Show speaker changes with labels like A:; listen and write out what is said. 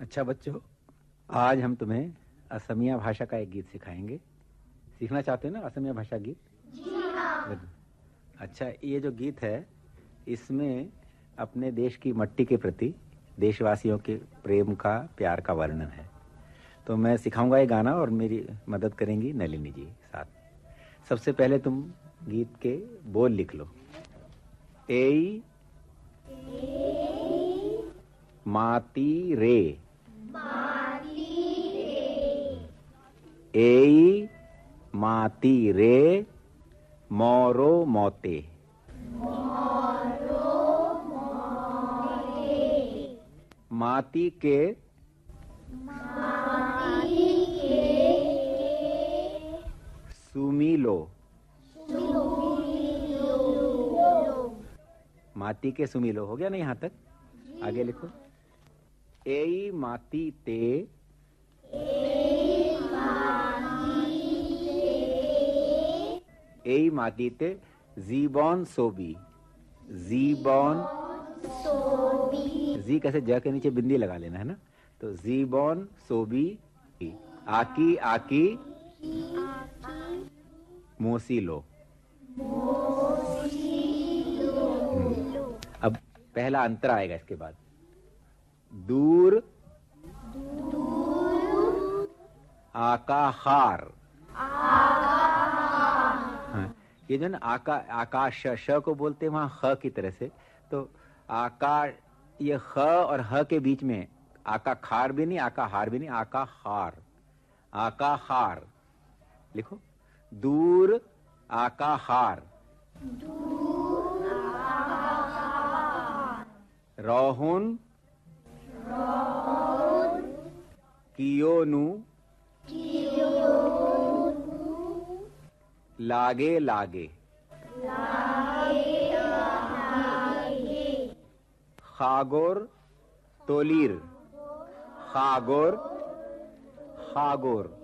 A: अच्छा बच्चों, आज हम तुम्हें असमिया भाषा का एक गीत सिखाएंगे। सीखना चाहते हो ना असमिया भाषा गीत?
B: जी हाँ।
A: अच्छा, ये जो गीत है इसमें अपने देश की मट्टी के प्रति देशवासियों के प्रेम का, प्यार का वर्णन है। तो मैं सिखाऊंगा ये गाना और मेरी मदद करेंगी नलिनी जी साथ। सबसे पहले तुम गीत के बोल लिख लो। एई माती रे, एई माती रे मोरो मोते। माती के सुमीलो, माती के सुमीलो हो गया ना यहाँ तक? आगे लिखो। एई माती ते एई माती ते जीबॉन सोबी। जीबॉन जी कैसे ज के नीचे बिंदी लगा लेना है ना। तो जीबॉन सोबी आकी आकी मोसीलो। अब पहला अंतर आएगा इसके बाद। दूर आकाहार। हाँ, ये जो ना आकाश श को बोलते हैं वहां ख की तरह से। तो आकाश, ये ख और ह के बीच में आका खार भी नहीं, आका हार भी नहीं, आका हार। आका हार लिखो। दूर आका हार। रोहुन कियोनु लागे लागे। खागोर तोलीर। खागोर खागोर।